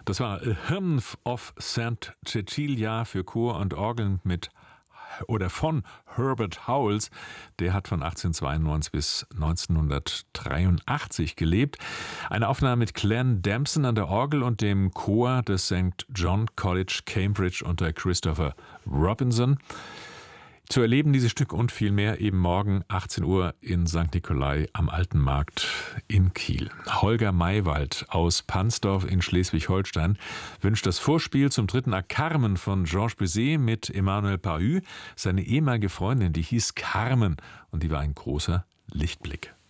Das war A Hymn of St. Cecilia für Chor und Orgeln von Herbert Howells. Der hat von 1892 bis 1983 gelebt. Eine Aufnahme mit Glenn Damson an der Orgel und dem Chor des St. John College, Cambridge unter Christopher Robinson. Zu erleben dieses Stück und viel mehr eben morgen 18 Uhr in St. Nikolai am Alten Markt in Kiel. Holger Maywald aus Pansdorf in Schleswig-Holstein wünscht das Vorspiel zum dritten Akt Carmen von Georges Bizet mit Emmanuel Pahud. Seine ehemalige Freundin, die hieß Carmen und die war ein großer Lichtblick.